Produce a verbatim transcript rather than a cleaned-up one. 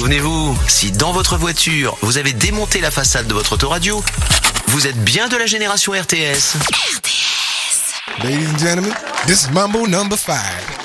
Souvenez-vous, si dans votre voiture, vous avez démonté la façade de votre autoradio, vous êtes bien de la génération R T S. R T S. Ladies and gentlemen, this is Mambo number five.